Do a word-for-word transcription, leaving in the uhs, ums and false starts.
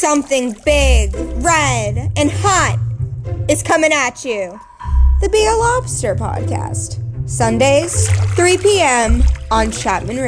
something big, red, and hot is coming at you. The Be a Lobster Podcast. Sundays, three p.m. on Chapman Radio.